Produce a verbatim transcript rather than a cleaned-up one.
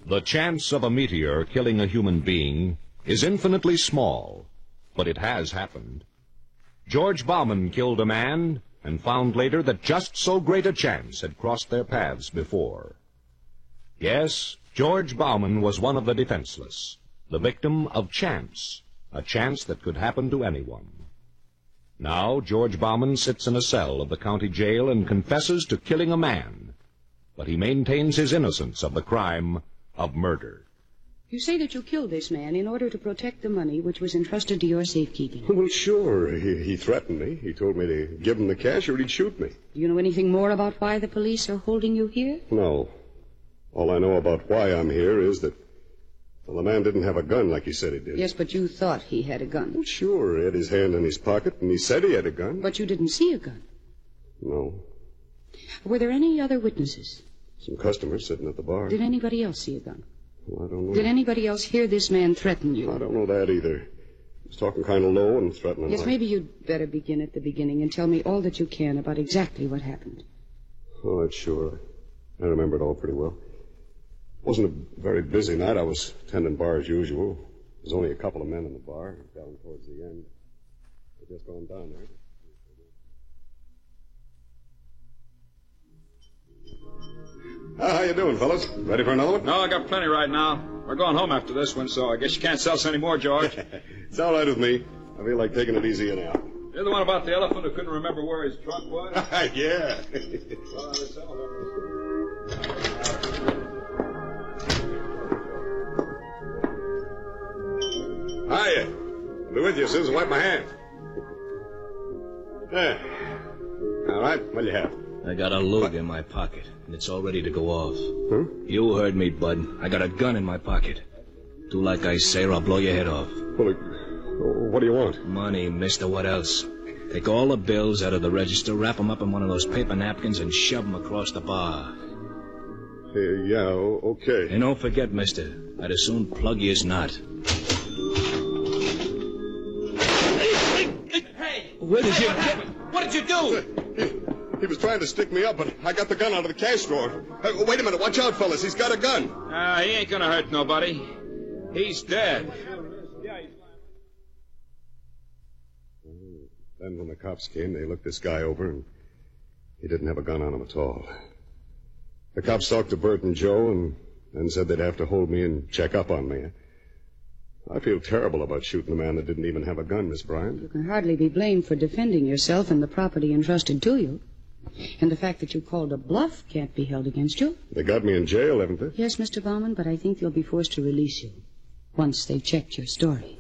The chance of a meteor killing a human being is infinitely small, but it has happened. George Bauman killed a man and found later that just so great a chance had crossed their paths before. Yes, George Bauman was one of the defenseless, the victim of chance, a chance that could happen to anyone. Now George Bauman sits in a cell of the county jail and confesses to killing a man, but he maintains his innocence of the crime of murder. You say that you killed this man in order to protect the money which was entrusted to your safekeeping. Well, sure. He, he threatened me. He told me to give him the cash or he'd shoot me. Do you know anything more about why the police are holding you here? No. All I know about why I'm here is that, well, the man didn't have a gun like he said he did. Yes, but you thought he had a gun. Well, sure. He had his hand in his pocket, and he said he had a gun. But you didn't see a gun. No. Were there any other witnesses? Some customers sitting at the bar. Did anybody else see a gun? Well, I don't know. Did anybody else hear this man threaten you? I don't know that either. He was talking kind of low and threatening. Yes, like. maybe you'd better begin at the beginning and tell me all that you can about exactly what happened. Oh, that's sure. I remember it all pretty well. It wasn't a very busy night. I was tending bar as usual. There was only a couple of men in the bar down towards the end. I'd just gone down there. Uh, how you doing, fellas? Ready for another one? No, I got plenty right now. We're going home after this one, so I guess you can't sell us any more, George. It's all right with me. I feel like taking it easy and out. You're the one about the elephant who couldn't remember where his trunk was? Yeah. Well, this elephant. Hiya. I'll be with you as soon as I wipe my hands. There. All right, what'll you have? I got a lug in my pocket, and it's all ready to go off. Huh? You heard me, bud. I got a gun in my pocket. Do like I say, or I'll blow your head off. Well, what do you want? Money, mister. What else? Take all the bills out of the register, wrap them up in one of those paper napkins, and shove them across the bar. Uh, yeah, okay. And don't forget, mister, I'd as soon plug you as not. Hey! Where did you... What happened? What did you do? He, he was trying to stick me up, but I got the gun out of the cash drawer. Hey, wait a minute. Watch out, fellas. He's got a gun. Ah, uh, he ain't gonna hurt nobody. He's dead. Then when the cops came, they looked this guy over, and he didn't have a gun on him at all. The cops talked to Bert and Joe and then said they'd have to hold me and check up on me. I feel terrible about shooting a man that didn't even have a gun, Miss Bryant. You can hardly be blamed for defending yourself and the property entrusted to you. And the fact that you called a bluff can't be held against you. They got me in jail, haven't they? Yes, Mister Bauman, but I think they'll be forced to release you once they've checked your story.